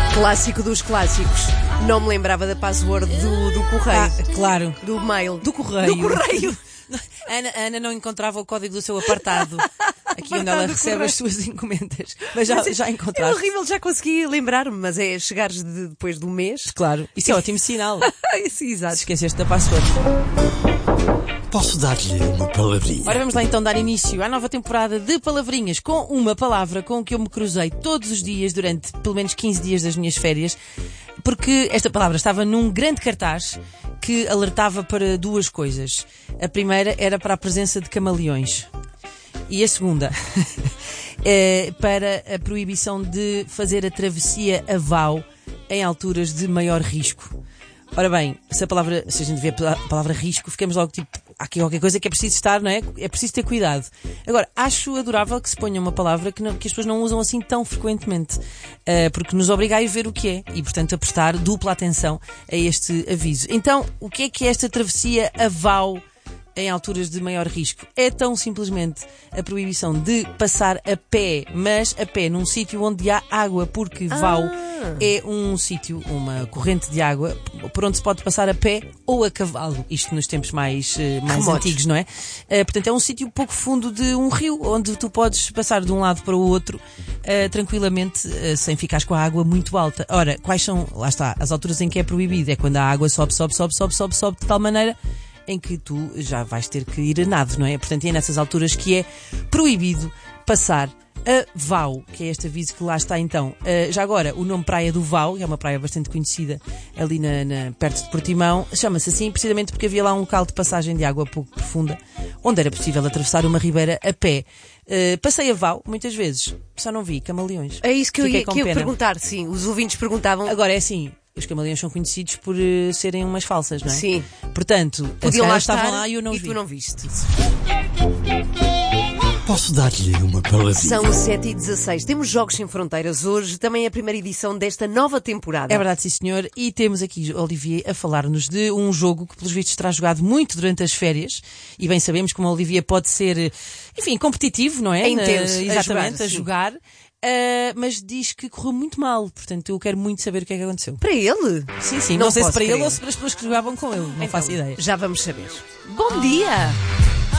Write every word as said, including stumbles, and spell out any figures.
Clássico dos clássicos. Não me lembrava da password do, do correio. Ah, claro. Do mail. Do correio. Do correio. Ana, Ana não encontrava o código do seu apartado. Aqui onde ela recebe correio. as suas encomendas. Mas já, Mas é, já é encontraste. horrível, já consegui lembrar-me, mas é chegares de, depois do mês. Claro. Isso é ótimo sinal. Sim, exato. Se esqueceste da password. Posso dar-lhe uma palavrinha? Ora, vamos lá então dar início à nova temporada de Palavrinhas com uma palavra com que eu me cruzei todos os dias durante pelo menos quinze dias das minhas férias, porque esta palavra estava num grande cartaz que alertava para duas coisas. A primeira era para a presença de camaleões e a segunda é para a proibição de fazer a travessia a vau em alturas de maior risco. Ora bem, se a palavra, se a gente vê a palavra risco, ficamos logo tipo, há aqui qualquer coisa que é preciso estar, não é? É preciso ter cuidado. Agora, acho adorável que se ponha uma palavra que, não, que as pessoas não usam assim tão frequentemente, uh, porque nos obriga a ir ver o que é e, portanto, a prestar dupla atenção a este aviso. Então, o que é que é esta travessia a vau em alturas de maior risco? É tão simplesmente a proibição de passar a pé, mas a pé num sítio onde há água, porque vau Ah. é um sítio, uma corrente de água por onde se pode passar a pé ou a cavalo, isto nos tempos mais, eh, mais Remotos. antigos, não é? Eh, portanto, é um sítio pouco fundo de um rio, onde tu podes passar de um lado para o outro eh, tranquilamente, eh, sem ficares com a água muito alta. Ora, quais são, lá está, as alturas em que é proibido? É quando a água sobe, sobe, sobe, sobe, sobe, sobe, de tal maneira em que tu já vais ter que ir a nado, não é? Portanto, é nessas alturas que é proibido passar a vau, que é este aviso que lá está então. Uh, já agora, o nome Praia do Vau, que é uma praia bastante conhecida ali na, na, perto de Portimão, chama-se assim precisamente porque havia lá um local de passagem de água pouco profunda, onde era possível atravessar uma ribeira a pé. Uh, passei a vau, muitas vezes, só não vi camaleões. É isso que eu Fiquei ia, com que eu ia pena. perguntar, sim. Os ouvintes perguntavam. Agora é assim, os camaleões são conhecidos por uh, serem umas falsas, não é? Sim. Portanto, Podiam lá elas estar estavam lá e eu não e vi. tu não viste. Posso dar-lhe uma palavrinha? São sete e dezasseis. Temos Jogos Sem Fronteiras hoje, também é a primeira edição desta nova temporada. É verdade, sim senhor, e temos aqui Olivier a falar-nos de um jogo que pelos vistos terá jogado muito durante as férias, e bem sabemos como o Olivier pode ser, enfim, competitivo, não é? É intenso, Na, a exatamente, jogar, a sim. jogar, uh, mas diz que correu muito mal, portanto eu quero muito saber o que é que aconteceu. Para ele? Sim, sim, não, Não sei se posso para ele crer. ou se para as pessoas que jogavam com ele, não faço ideia. Já vamos saber. Bom dia!